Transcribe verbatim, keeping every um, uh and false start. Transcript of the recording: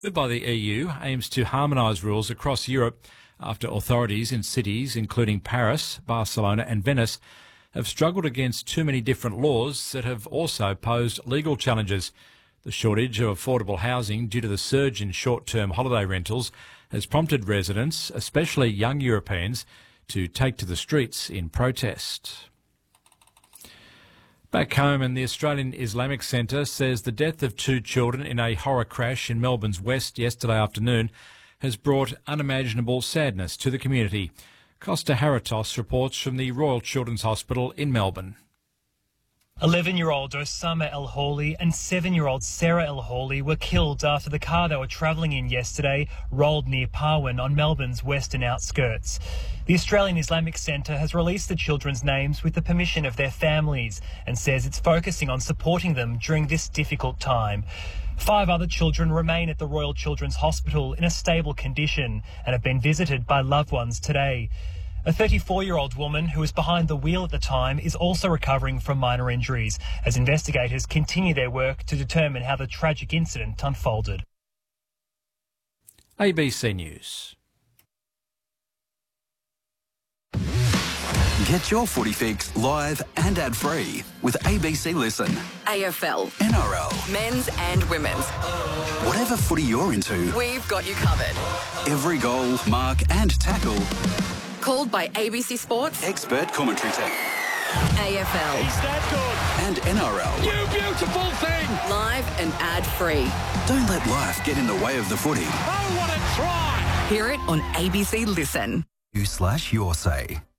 by the E U aims to harmonise rules across Europe after authorities in cities including Paris, Barcelona and Venice have struggled against too many different laws that have also posed legal challenges. The shortage of affordable housing due to the surge in short-term holiday rentals has prompted residents, especially young Europeans, to take to the streets in protest. Back home, and the Australian Islamic Centre says the death of two children in a horror crash in Melbourne's west yesterday afternoon has brought unimaginable sadness to the community. Costa Haratos reports from the Royal Children's Hospital in Melbourne. eleven-year-old Osama El Hawley and seven-year-old Sarah El Hawley were killed after the car they were travelling in yesterday rolled near Parwin on Melbourne's western outskirts. The Australian Islamic Centre has released the children's names with the permission of their families and says it's focusing on supporting them during this difficult time. Five other children remain at the Royal Children's Hospital in a stable condition and have been visited by loved ones today. A thirty-four-year-old woman who was behind the wheel at the time is also recovering from minor injuries as investigators continue their work to determine how the tragic incident unfolded. A B C News. Get your footy fix live and ad-free with A B C Listen. A F L, N R L, men's and women's. whatever footy you're into, We've got you covered. every goal, mark and tackle, Called by A B C Sports, expert commentary team, A F L, Is that good? and N R L. You beautiful thing! live and ad-free. Don't let life get in the way of the footy. Oh, what a try! Hear it on A B C Listen. You slash your say.